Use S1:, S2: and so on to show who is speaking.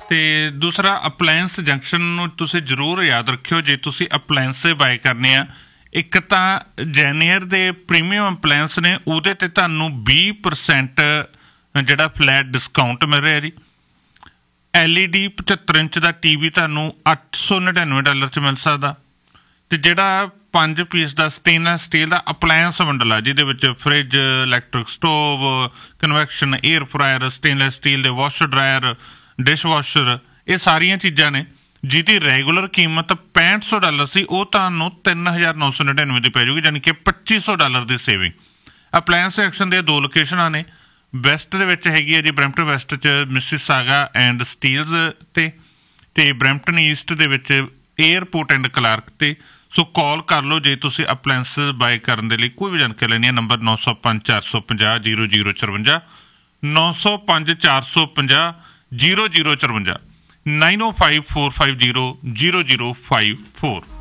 S1: ਤੇ ਦੂਸਰਾ appliance junction ਨੂੰ ਤੁਸੀਂ ਜ਼ਰੂਰ ਯਾਦ ਰੱਖਿਓ ਜੇ ਤੁਸੀਂ ਅਪਲਾਇੰਸ ਬਾਏ ਕਰਨੇ ਆ। ਇੱਕ ਤਾਂ ਜੈਨੀਅਰ ਦੇ ਪ੍ਰੀਮੀਅਮ ਅਪਲਾਇੰਸ ਨੇ ਉਹਦੇ 'ਤੇ ਤੁਹਾਨੂੰ 20% ਜਿਹੜਾ ਫਲੈਟ ਡਿਸਕਾਊਂਟ ਮਿਲ ਰਿਹਾ ਜੀ। LED 75 ਇੰਚ ਦਾ TV ਤੁਹਾਨੂੰ $899 'ਚ ਮਿਲ ਸਕਦਾ। ਤੇ ਜਿਹੜਾ 5 ਪੀਸ ਦਾ ਸਟੇਨਲੈਸ ਸਟੀਲ ਦਾ ਅਪਲਾਇੰਸ ਬੰਡਲ ਆ ਜਿਹਦੇ ਵਿੱਚ fridge, electric stove, conviction air fryer, stainless steel ਦੇ ਵਾਸ਼ਰ ਡਰਾਇਰ, ਡਿਸ਼ ਵਾਸ਼ਰ, ਇਹ ਸਾਰੀਆਂ ਚੀਜ਼ਾਂ ਨੇ ਜਿਹਦੀ ਰੈਗੂਲਰ ਕੀਮਤ $6500 ਸੀ ਉਹ ਤੁਹਾਨੂੰ $3999 ਦੀ ਪੈ ਜਾਊਗੀ, ਯਾਨੀ ਕਿ $2500 ਦੀ ਸੇਵਿੰਗ। ਅਪਲਾਇੰਸ ਐਕਸ਼ਨ ਦੀਆਂ 2 ਲੋਕੇਸ਼ਨਾਂ ਨੇ। ਵੈਸਟ ਦੇ ਵਿੱਚ ਹੈਗੀ ਹੈ ਜੀ ਬਰੈਂਪਟਨ ਵੈਸਟ 'ਚ ਮਿਸੀਸਾਗਾ ਐਂਡ ਸਟੀਲਜ਼ ਤੇ ਬਰੈਂਪਟਨ ਈਸਟ ਦੇ ਵਿੱਚ ਏਅਰਪੋਰਟ ਐਂਡ ਕਲਾਰਕ ਤੇ। ਸੋ ਕਾਲ ਕਰ ਲਓ ਜੇ ਤੁਸੀਂ ਅਪਲਾਇੰਸ ਬਾਏ ਕਰਨ ਦੇ ਲਈ ਕੋਈ ਵੀ ਜਾਣਕਾਰੀ ਲੈਣੀ ਹੈ। ਨੰਬਰ 905 450 0054, 905 450 0054, 905450 0054।